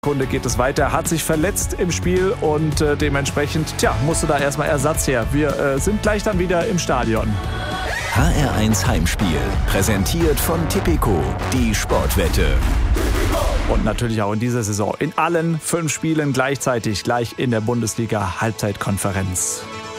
Sekunde geht es weiter, hat sich verletzt im Spiel und dementsprechend, musste da erstmal Ersatz her. Wir sind gleich dann wieder im Stadion. HR1 Heimspiel, präsentiert von Tipico, die Sportwette. Und natürlich auch in dieser Saison in allen 5 Spielen gleichzeitig, gleich in der Bundesliga Halbzeitkonferenz.